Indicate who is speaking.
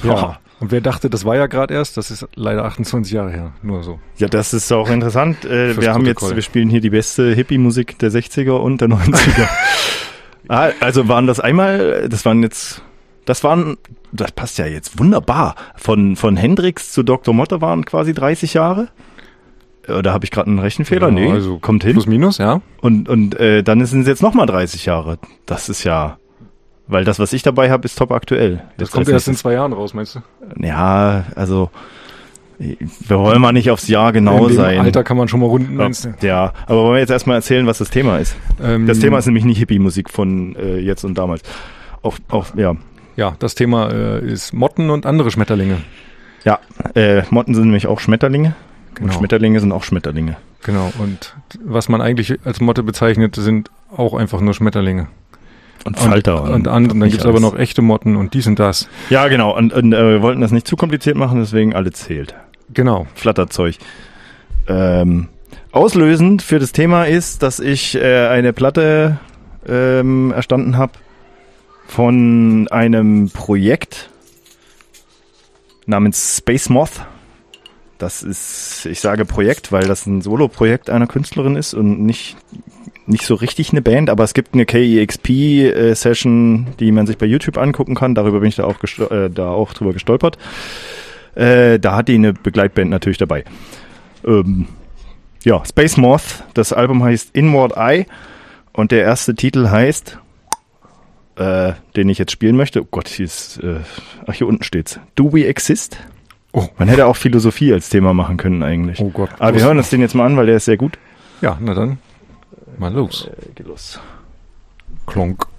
Speaker 1: Ja. Und wer dachte, das war ja gerade erst, das ist leider 28 Jahre her, nur so.
Speaker 2: Ja, das ist auch interessant. Wir spielen hier die beste Hippie-Musik der 60er und der 90er. Also waren das einmal, das passt ja jetzt wunderbar. Von Hendrix zu Dr. Motte waren quasi 30 Jahre. Oder habe ich gerade einen Rechenfehler?
Speaker 1: Ja,
Speaker 2: nee,
Speaker 1: also
Speaker 2: kommt hin.
Speaker 1: Plus minus, ja.
Speaker 2: Und dann sind es jetzt nochmal 30 Jahre. Das ist ja, weil das, was ich dabei habe, ist top aktuell.
Speaker 1: Das kommt erst in 2 Jahren raus, meinst du?
Speaker 2: Ja, also wir wollen mal nicht aufs Jahr genau sein.
Speaker 1: In dem Alter kann man schon mal runden.
Speaker 2: Ja, aber wollen wir jetzt erstmal erzählen, was das Thema ist? Das Thema ist nämlich nicht Hippie-Musik von jetzt und damals. Ja.
Speaker 1: Ja, das Thema ist Motten und andere Schmetterlinge.
Speaker 2: Ja, Motten sind nämlich auch Schmetterlinge. Genau. Und Schmetterlinge sind auch Schmetterlinge.
Speaker 1: Genau, und was man eigentlich als Motte bezeichnet, sind auch einfach nur Schmetterlinge.
Speaker 2: Und Falter.
Speaker 1: Und dann gibt es aber noch echte Motten und dies und das.
Speaker 2: Ja, genau. Und wir wollten das nicht zu kompliziert machen, deswegen alle zählt.
Speaker 1: Genau.
Speaker 2: Flatterzeug. Auslösend für das Thema ist, dass ich eine Platte erstanden habe von einem Projekt namens Space Moth. Das ist, ich sage Projekt, weil das ein Solo-Projekt einer Künstlerin ist und nicht so richtig eine Band, aber es gibt eine KEXP-Session, die man sich bei YouTube angucken kann. Darüber bin ich da auch drüber gestolpert. Da hat die eine Begleitband natürlich dabei. Space Moth. Das Album heißt Inward Eye und der erste Titel heißt, den ich jetzt spielen möchte. Oh Gott, hier unten steht's. Do We Exist? Oh. Man hätte auch Philosophie als Thema machen können eigentlich.
Speaker 1: Oh Gott.
Speaker 2: Aber wir hören uns den jetzt mal an, weil der ist sehr gut.
Speaker 1: Ja, na dann. Mal los.
Speaker 2: Geht los.
Speaker 1: Klonk.